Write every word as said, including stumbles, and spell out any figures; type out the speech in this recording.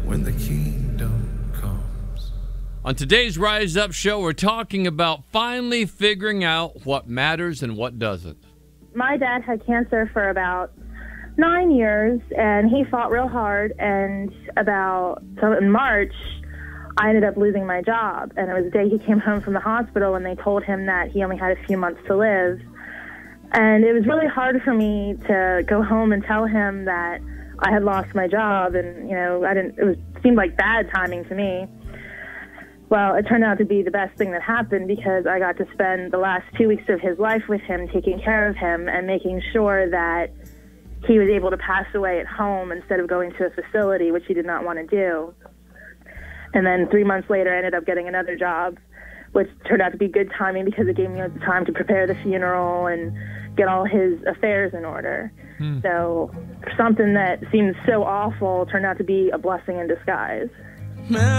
when the kingdom comes. On today's Rise Up show, we're talking about finally figuring out what matters and what doesn't. My dad had cancer for about nine years, and he fought real hard, and about, so in March, I ended up losing my job, and it was the day he came home from the hospital, and they told him that he only had a few months to live. And it was really hard for me to go home and tell him that I had lost my job, and, you know, I didn't, it was, seemed like bad timing to me. Well, it turned out to be the best thing that happened, because I got to spend the last two weeks of his life with him, taking care of him and making sure that he was able to pass away at home instead of going to a facility, which he did not want to do. And then three months later, I ended up getting another job, which turned out to be good timing because it gave me the time to prepare the funeral and get all his affairs in order. Hmm. So something that seemed so awful turned out to be a blessing in disguise.